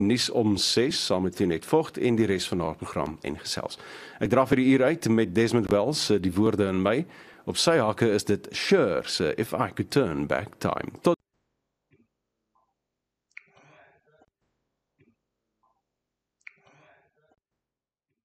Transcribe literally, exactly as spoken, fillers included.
nuus om ses saam met Tinet Vogt en die res van haar program en gesels. Ek dra vir die uur uit met Desmond Wells, die woorde in my. Op sy hakke is dit Cher se If I Could Turn Back Time. Tot